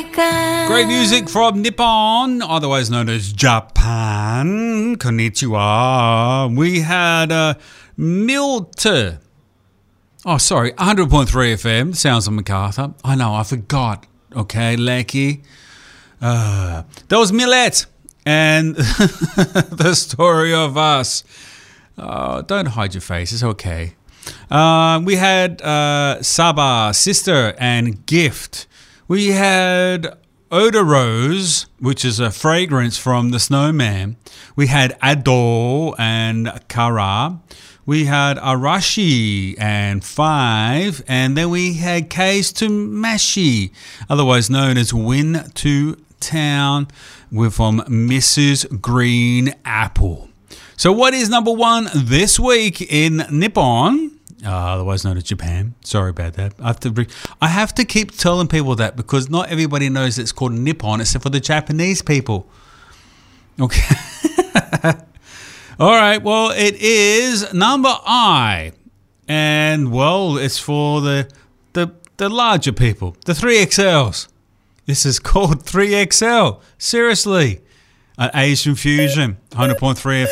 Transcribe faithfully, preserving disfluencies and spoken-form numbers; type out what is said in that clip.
Great music from Nippon, otherwise known as Japan. Konnichiwa. We had uh, Milt. Oh, sorry, one hundred point three F M, Sounds of MacArthur. I know, I forgot. Okay, Lecky. Uh, that was Millet and the story of us. Oh, don't hide your face, it's okay. Uh, we had uh, Saba, Sister, and Gift. We had Odor Rose, which is a fragrance from the Snowman. We had Ado and Kara. We had Arashi and Five. And then we had K's to Mashi, otherwise known as Win to Town. We're from Missus Green Apple. So what is number one this week in Nippon? Uh, otherwise known as Japan. Sorry about that. I have to re- I have to keep telling people that because not everybody knows it's called Nippon except for the Japanese people. Okay. All right. Well, it is number I. And, well, it's for the, the, the larger people, the three X Ls. This is called three X L. Seriously. An Asian Fusion, one hundred point three F